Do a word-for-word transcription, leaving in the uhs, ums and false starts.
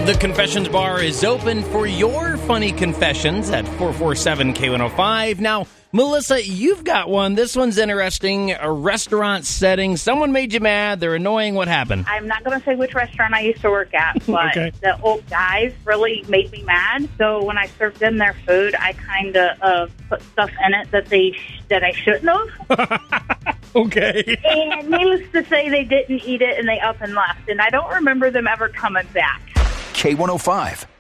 The Confessions Bar is open for your funny confessions at four four seven K one oh five. Now, Melissa, you've got one. This one's interesting. A restaurant setting. Someone made you mad. They're annoying. What happened? I'm not going to say which restaurant I used to work at, but Okay. the old guys really made me mad. So when I served them their food, I kind of uh, put stuff in it that they sh- that I shouldn't have. Okay. And needless to say, they didn't eat it, and they up and left. And I don't remember them ever coming back. K one oh five,